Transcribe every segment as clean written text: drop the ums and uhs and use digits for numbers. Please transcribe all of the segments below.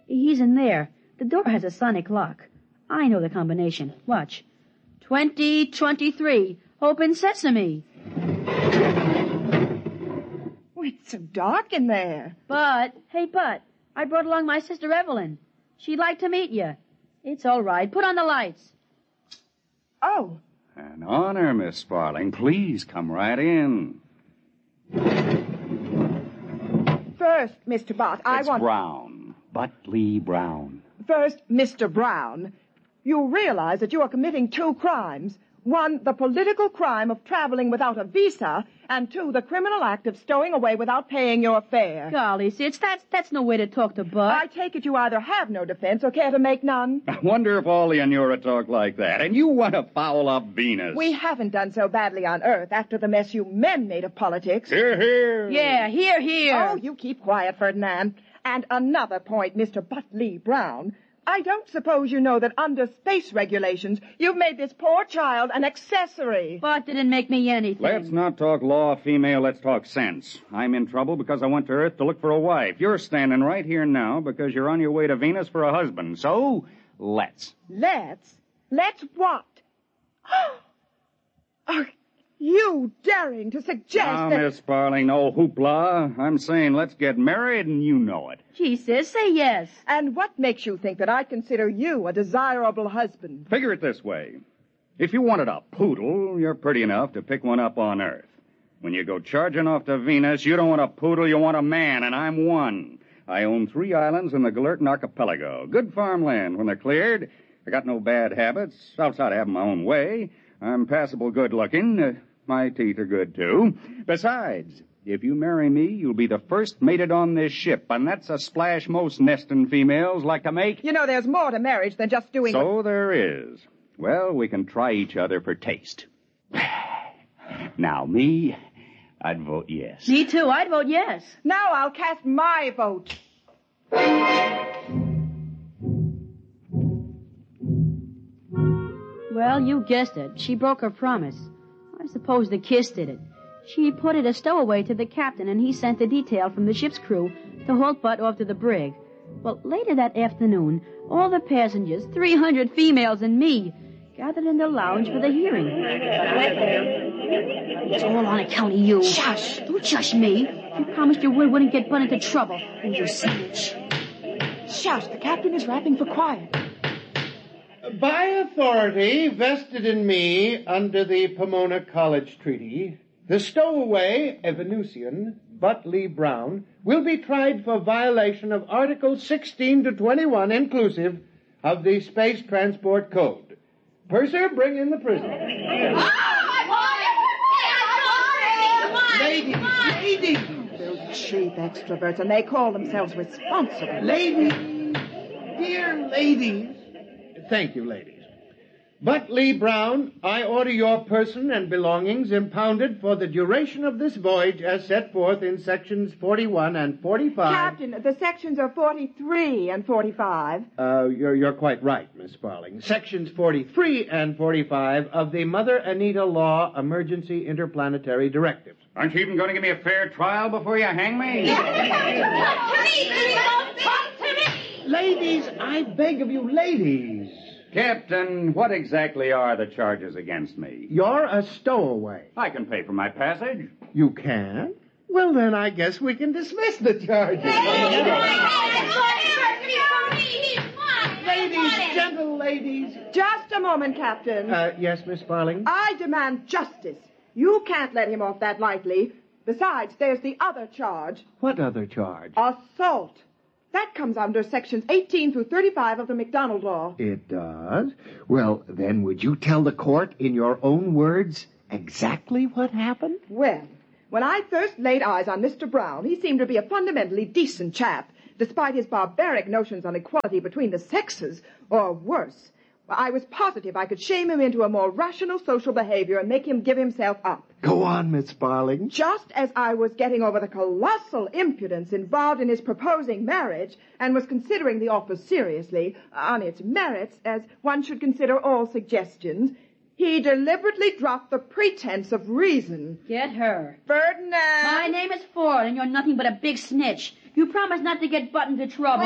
He's in there. The door has a sonic lock. I know the combination. Watch. 2023. Open sesame. Oh, it's so dark in there. But, I brought along my sister Evelyn. She'd like to meet you. It's all right. Put on the lights. Oh. An honor, Miss Sparling. Please come right in. First, Mr. Bott, It's Brown. Butley Brown. First, Mr. Brown, you realize that you are committing 2 crimes. 1, the political crime of traveling without a visa, and 2, the criminal act of stowing away without paying your fare. Golly, Sid, that's no way to talk to Bud. I take it you either have no defense or care to make none. I wonder if all the Inura talk like that. And you want to foul up Venus. We haven't done so badly on Earth after the mess you men made of politics. Hear, hear. Yeah, hear. Oh, you keep quiet, Ferdinand. And another point, Mr. Butley Brown. I don't suppose you know that under space regulations, you've made this poor child an accessory. Bud didn't make me anything. Let's not talk law, female. Let's talk sense. I'm in trouble because I went to Earth to look for a wife. You're standing right here now because you're on your way to Venus for a husband. So, let's. Let's? Let's what? Are you daring to suggest Now, that... Miss Sparling, no hoopla. I'm saying let's get married, and you know it. Gee, sis, say yes. And what makes you think that I consider you a desirable husband? Figure it this way. If you wanted a poodle, you're pretty enough to pick one up on Earth. When you go charging off to Venus, you don't want a poodle, you want a man, and I'm one. I own 3 islands in the Galertan Archipelago. Good farmland when they're cleared. I got no bad habits, outside of having my own way. I'm passable good-looking. My teeth are good, too. Besides, if you marry me, you'll be the first mated on this ship, and that's a splash most nesting females like to make. You know, there's more to marriage than just doing... So there is. Well, we can try each other for taste. Now, me, I'd vote yes. Me too, I'd vote yes. Now I'll cast my vote. Well, you guessed it. She broke her promise. I suppose the kiss did it. She put it a stowaway to the captain, and he sent the detail from the ship's crew to halt Bud off to the brig. Well, later that afternoon, all the passengers, 300 females and me, gathered in the lounge for the hearing. It's all on account of you. Shush! Don't shush me. You promised you wouldn't get Bud into trouble. And you snitch. Shush, the captain is rapping for quiet. By authority vested in me under the Pomona College Treaty, the stowaway, a Venusian, Butley Brown, will be tried for violation of Articles 16 to 21 inclusive of the Space Transport Code. Purser, bring in the prisoner. Ladies! Those cheap extroverts, and they call themselves responsible. Ladies! Dear ladies! Thank you, ladies. Butley Brown, I order your person and belongings impounded for the duration of this voyage as set forth in sections 41 and 45. Captain, the sections are 43 and 45. You're quite right, Miss Sparling. Sections 43 and 45 of the Mother Anita Law Emergency Interplanetary Directives. Aren't you even going to give me a fair trial before you hang me? Ladies, I beg of you, ladies. Captain, what exactly are the charges against me? You're a stowaway. I can pay for my passage. You can? Well, then I guess we can dismiss the charges. Ladies, gentle ladies. Just a moment, Captain. Yes, Miss Sparling? I demand justice. You can't let him off that lightly. Besides, there's the other charge. What other charge? Assault. That comes under sections 18 through 35 of the McDonald Law. It does? Well, then would you tell the court in your own words exactly what happened? Well, when I first laid eyes on Mr. Brown, he seemed to be a fundamentally decent chap, despite his barbaric notions on equality between the sexes, or worse. I was positive I could shame him into a more rational social behavior and make him give himself up. Go on, Miss Sparling. Just as I was getting over the colossal impudence involved in his proposing marriage and was considering the offer seriously, on its merits, as one should consider all suggestions, he deliberately dropped the pretense of reason. Get her. Ferdinand! My name is Ford, and you're nothing but a big snitch. You promised not to get Butt into trouble.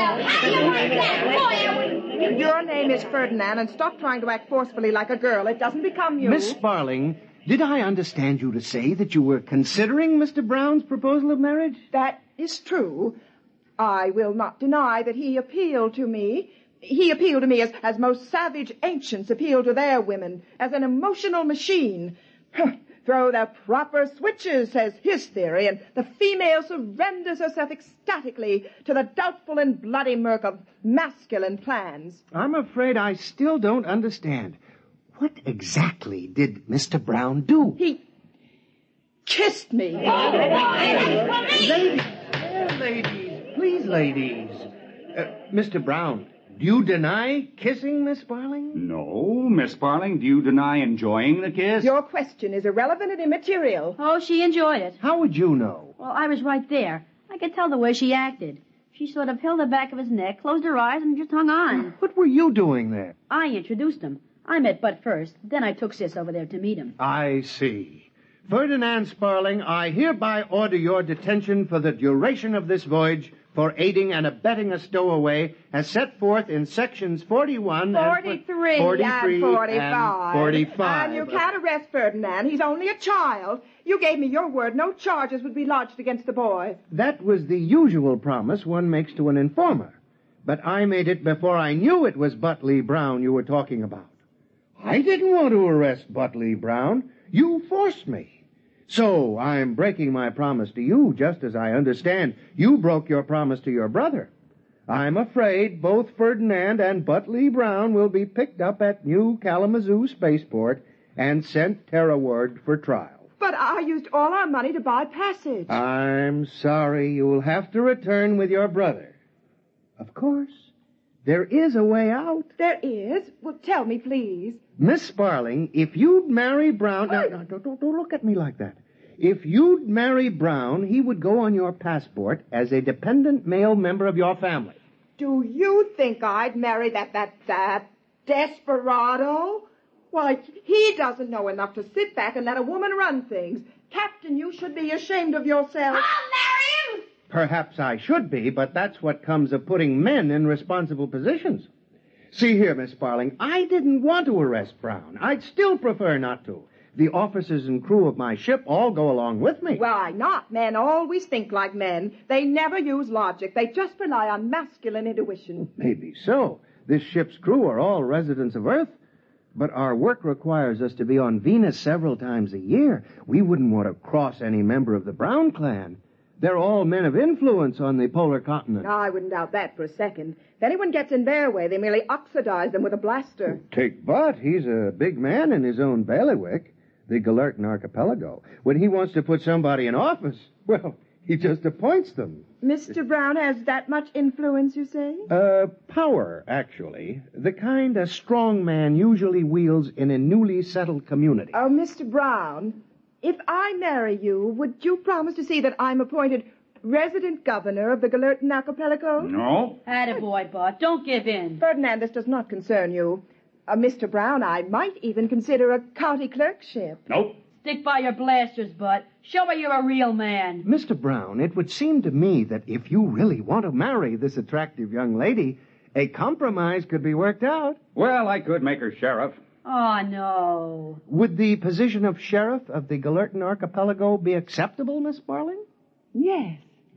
Your name is Ferdinand, and stop trying to act forcefully like a girl. It doesn't become you. Miss Sparling, did I understand you to say that you were considering Mr. Brown's proposal of marriage? That is true. I will not deny that he appealed to me. He appealed to me as most savage ancients appeal to their women, as an emotional machine. Throw the proper switches, says his theory, and the female surrenders herself ecstatically to the doubtful and bloody murk of masculine plans. I'm afraid I still don't understand. What exactly did Mr. Brown do? He kissed me. Ladies, please, ladies. Mr. Brown, do you deny kissing Miss Sparling? No, Miss Sparling, do you deny enjoying the kiss? Your question is irrelevant and immaterial. Oh, she enjoyed it. How would you know? Well, I was right there. I could tell the way she acted. She sort of held the back of his neck, closed her eyes, and just hung on. What were you doing there? I introduced him. I met Bud first. Then I took Sis over there to meet him. I see. Ferdinand Sparling, I hereby order your detention for the duration of this voyage for aiding and abetting a stowaway as set forth in sections 41 43 and 43 and 45. and 45. And you can't arrest Ferdinand. He's only a child. You gave me your word no charges would be lodged against the boy. That was the usual promise one makes to an informer. But I made it before I knew it was Butley Brown you were talking about. I didn't want to arrest Butley Brown. You forced me. So I'm breaking my promise to you, just as I understand you broke your promise to your brother. I'm afraid both Ferdinand and Butley Brown will be picked up at New Kalamazoo Spaceport and sent terrorward for trial. But I used all our money to buy passage. I'm sorry you'll have to return with your brother. Of course, there is a way out. There is? Well, tell me, please. Miss Sparling, if you'd marry Brown... Now, don't look at me like that. If you'd marry Brown, he would go on your passport as a dependent male member of your family. Do you think I'd marry that desperado? Why, he doesn't know enough to sit back and let a woman run things. Captain, you should be ashamed of yourself. I'll marry him! Perhaps I should be, but that's what comes of putting men in responsible positions. See here, Miss Sparling, I didn't want to arrest Brown. I'd still prefer not to. The officers and crew of my ship all go along with me. Why not? Men always think like men. They never use logic. They just rely on masculine intuition. Maybe so. This ship's crew are all residents of Earth. But our work requires us to be on Venus several times a year. We wouldn't want to cross any member of the Brown clan. They're all men of influence on the polar continent. I wouldn't doubt that for a second. If anyone gets in their way, they merely oxidize them with a blaster. Take Butt. He's a big man in his own bailiwick, the Galertan Archipelago. When he wants to put somebody in office, well, he just appoints them. Mr. Brown has that much influence, you say? Power, actually. The kind a strong man usually wields in a newly settled community. Oh, Mr. Brown, if I marry you, would you promise to see that I'm appointed resident governor of the Galertan Archipelago? No. Attaboy, Bud. Don't give in. Ferdinand, this does not concern you. Mr. Brown, I might even consider a county clerkship. Nope. Stick by your blasters, Bud. Show me you're a real man. Mr. Brown, it would seem to me that if you really want to marry this attractive young lady, a compromise could be worked out. Well, I could make her sheriff. Oh, no. Would the position of sheriff of the Galertan Archipelago be acceptable, Miss Sparling? Yes.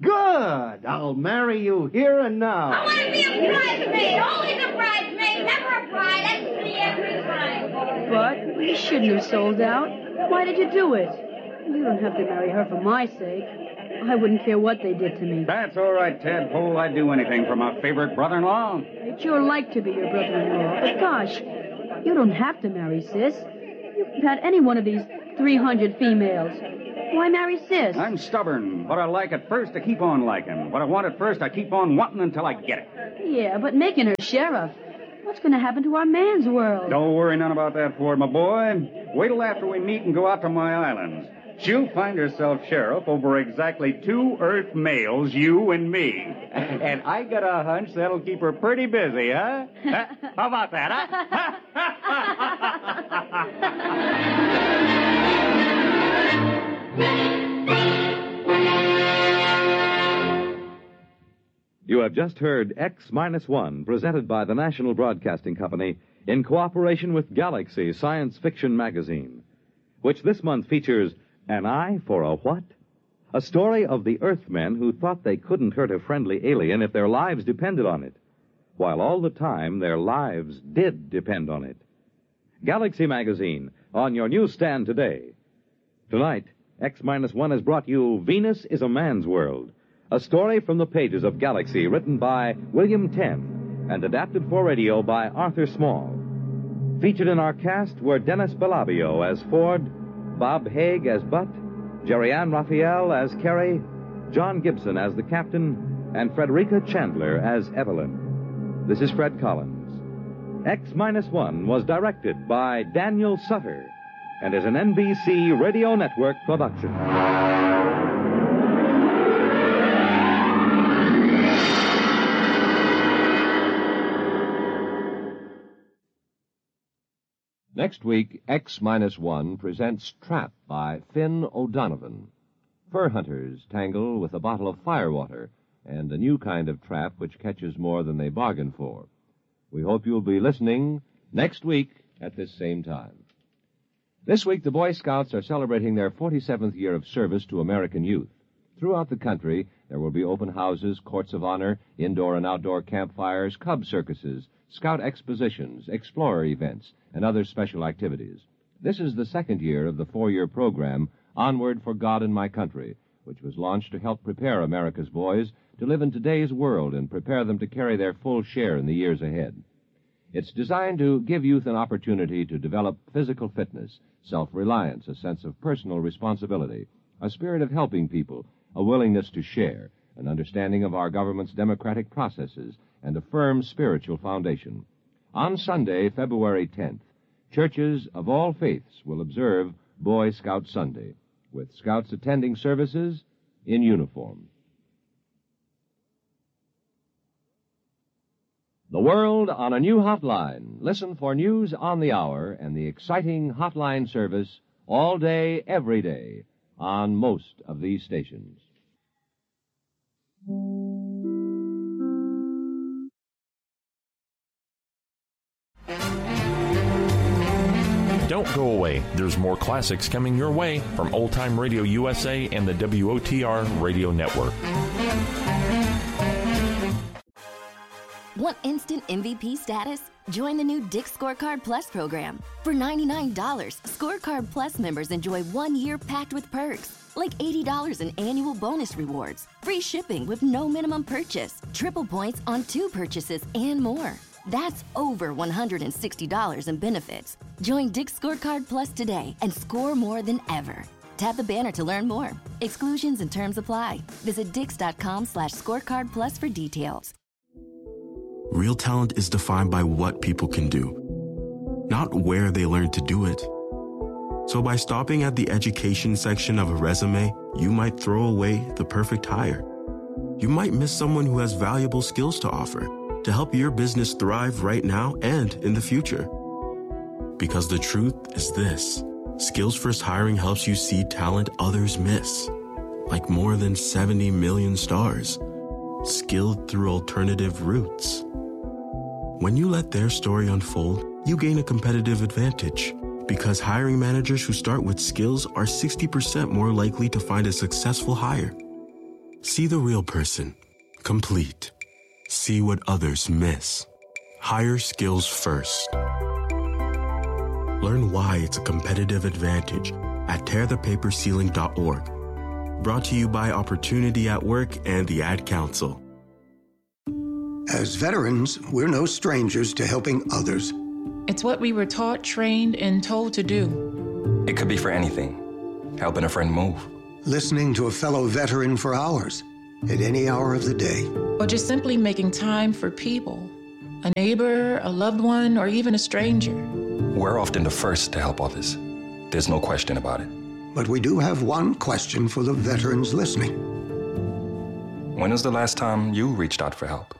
Good. I'll marry you here and now. I want to be a bridesmaid. Always a bridesmaid, never a bride. That's me every time. Bud, you shouldn't have sold out. Why did you do it? You don't have to marry her for my sake. I wouldn't care what they did to me. That's all right, Tadpole. I'd do anything for my favorite brother-in-law. I'd sure like to be your brother-in-law. But gosh, you don't have to marry Sis. You could have had any one of these 300 females. Why marry Sis? I'm stubborn. What I like at first, I keep on liking. What I want at first, I keep on wanting until I get it. Yeah, but making her sheriff. What's going to happen to our man's world? Don't worry none about that, Ford, my boy. Wait till after we meet and go out to my islands. She'll find herself sheriff over exactly 2 Earth males, you and me. And I got a hunch that'll keep her pretty busy, huh? How about that, huh? You have just heard X-1, presented by the National Broadcasting Company in cooperation with Galaxy Science Fiction Magazine, which this month features An Eye for a What? A story of the Earthmen who thought they couldn't hurt a friendly alien if their lives depended on it, while all the time their lives did depend on it. Galaxy Magazine, on your newsstand today. Tonight, X-1 has brought you Venus is a Man's World, a story from the pages of Galaxy written by William Tenn and adapted for radio by Arthur Small. Featured in our cast were Dennis Bellavio as Ford, Bob Haig as Butt, Jerry Ann Raphael as Carrie, John Gibson as the captain, and Frederica Chandler as Evelyn. This is Fred Collins. X-1 was directed by Daniel Sutter and is an NBC Radio Network production. Next week, X-1 presents Trap by Finn O'Donovan. Fur hunters tangle with a bottle of firewater and a new kind of trap which catches more than they bargain for. We hope you'll be listening next week at this same time. This week, the Boy Scouts are celebrating their 47th year of service to American youth. Throughout the country, there will be open houses, courts of honor, indoor and outdoor campfires, cub circuses, scout expositions, explorer events, and other special activities. This is the second year of the 4-year program, Onward for God and My Country, which was launched to help prepare America's boys to live in today's world and prepare them to carry their full share in the years ahead. It's designed to give youth an opportunity to develop physical fitness, self-reliance, a sense of personal responsibility, a spirit of helping people, a willingness to share, an understanding of our government's democratic processes, and a firm spiritual foundation. On Sunday, February 10th, churches of all faiths will observe Boy Scout Sunday, with scouts attending services in uniform. The world on a new hotline. Listen for news on the hour and the exciting hotline service all day, every day, on most of these stations. Don't go away. There's more classics coming your way from Old Time Radio USA and the WOTR Radio Network. Want instant MVP status? Join the new Dick's Scorecard Plus program. For $99, Scorecard Plus members enjoy 1 year packed with perks, like $80 in annual bonus rewards, free shipping with no minimum purchase, triple points on 2 purchases, and more. That's over $160 in benefits. Join Dick's Scorecard Plus today and score more than ever. Tap the banner to learn more. Exclusions and terms apply. Visit Dix.com/scorecard plus for details. Real talent is defined by what people can do, not where they learn to do it. So by stopping at the education section of a resume, you might throw away the perfect hire. You might miss someone who has valuable skills to offer to help your business thrive right now and in the future. Because the truth is this: Skills First Hiring helps you see talent others miss, like more than 70 million stars, skilled through alternative routes. When you let their story unfold, you gain a competitive advantage, because hiring managers who start with skills are 60% more likely to find a successful hire. See the real person, complete. See what others miss. Hire skills first. Learn why it's a competitive advantage at tearthepaperceiling.org. Brought to you by Opportunity at Work and the Ad Council. As veterans, we're no strangers to helping others. It's what we were taught, trained, and told to do. It could be for anything. Helping a friend move. Listening to a fellow veteran for hours, at any hour of the day. Or just simply making time for people. A neighbor, a loved one, or even a stranger. We're often the first to help others. There's no question about it. But we do have one question for the veterans listening. When was the last time you reached out for help?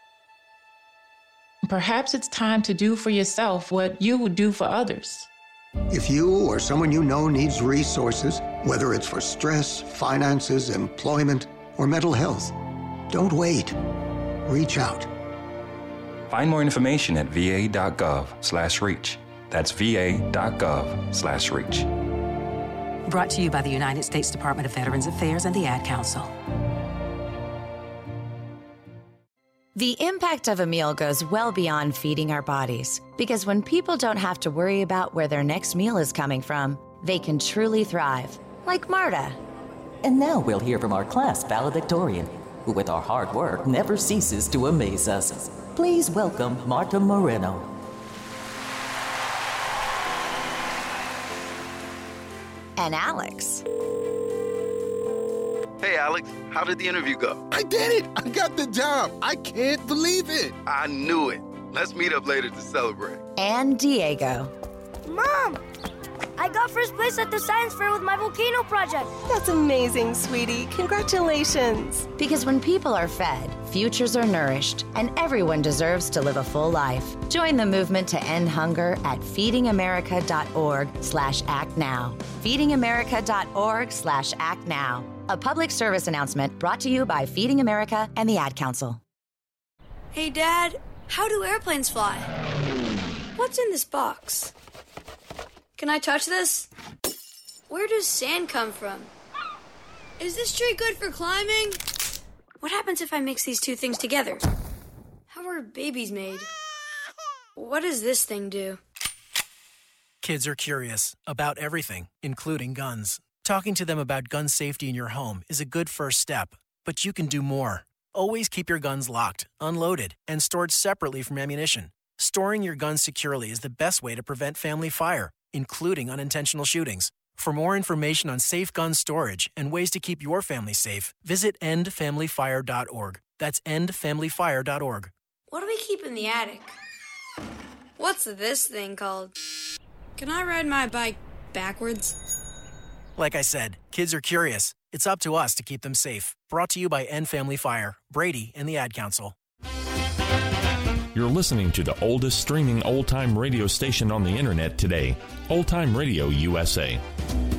Perhaps it's time to do for yourself what you would do for others. If you or someone you know needs resources, whether it's for stress, finances, employment, or mental health, don't wait. Reach out. Find more information at va.gov/reach. That's va.gov/reach. Brought to you by the United States Department of Veterans Affairs and the Ad Council. The impact of a meal goes well beyond feeding our bodies, because when people don't have to worry about where their next meal is coming from, they can truly thrive, like Marta. And now we'll hear from our class valedictorian, who with our hard work never ceases to amaze us. Please welcome Marta Moreno. And Alex. Hey, Alex, how did the interview go? I did it! I got the job! I can't believe it! I knew it. Let's meet up later to celebrate. And Diego. Mom! I got first place at the science fair with my volcano project. That's amazing, sweetie. Congratulations. Because when people are fed, futures are nourished, and everyone deserves to live a full life. Join the movement to end hunger at feedingamerica.org/actnow. feedingamerica.org/actnow. A public service announcement brought to you by Feeding America and the Ad Council. Hey, Dad, how do airplanes fly? What's in this box? Can I touch this? Where does sand come from? Is this tree good for climbing? What happens if I mix these two things together? How are babies made? What does this thing do? Kids are curious about everything, including guns. Talking to them about gun safety in your home is a good first step, but you can do more. Always keep your guns locked, unloaded, and stored separately from ammunition. Storing your guns securely is the best way to prevent family fire, including unintentional shootings. For more information on safe gun storage and ways to keep your family safe, visit endfamilyfire.org. That's endfamilyfire.org. What do we keep in the attic? What's this thing called? Can I ride my bike backwards? Like I said, kids are curious. It's up to us to keep them safe. Brought to you by End Family Fire, Brady, and the Ad Council. You're listening to the oldest streaming old-time radio station on the internet today, Old Time Radio USA.